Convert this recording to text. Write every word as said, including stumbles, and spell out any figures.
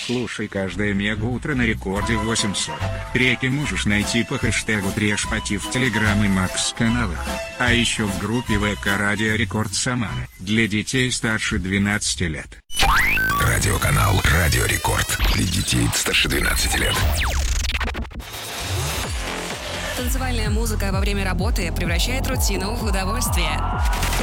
Слушай каждое мега-утро на рекорде восемьсот. Треки можешь найти по хэштегу Трешпати в Телеграм и Макс-каналах. А еще в группе ВК Радио Рекорд Самара для детей старше двенадцати лет. Радиоканал Радио Рекорд для детей старше двенадцати лет. Танцевальная музыка во время работы превращает рутину в удовольствие.